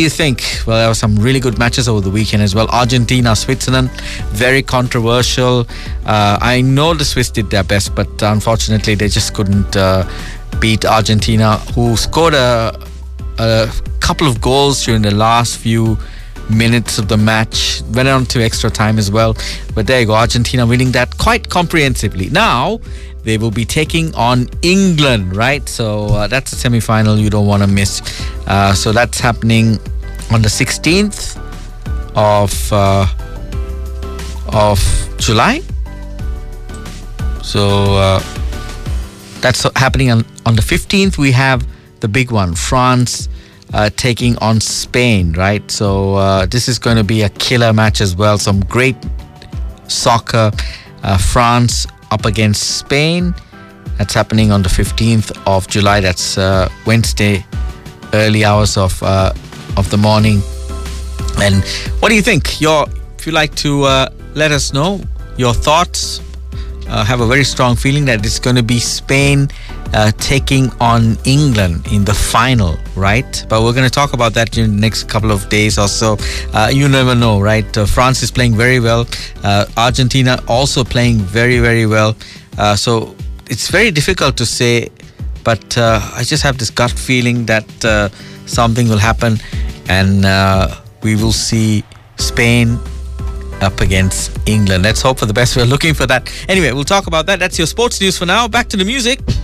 you think? Well, there were some really good matches over the weekend as well. Argentina, Switzerland, very controversial. I know the Swiss did their best, but unfortunately they just couldn't beat Argentina, who scored a couple of goals during the last few minutes of the match. Went on to extra time as well. But there you go, Argentina winning that quite comprehensively. Now they will be taking on England, right? So that's a semi-final you don't want to miss. So that's happening on the 16th of July. So that's happening on the 15th. We have the big one, France taking on Spain, right? So this is going to be a killer match as well. Some great soccer. France up against Spain. That's happening on the 15th of July. That's Wednesday, early hours of the morning. And what do you think? If you like to let us know your thoughts, have a very strong feeling that it's going to be Spain taking on England in the final, right? But we're going to talk about that in the next couple of days or so. You never know, right? France is playing very well. Argentina also playing very, very well. So it's very difficult to say, but I just have this gut feeling that something will happen and we will see Spain up against England. Let's hope for the best. We're looking for that. Anyway, we'll talk about that. That's your sports news for now. Back to the music.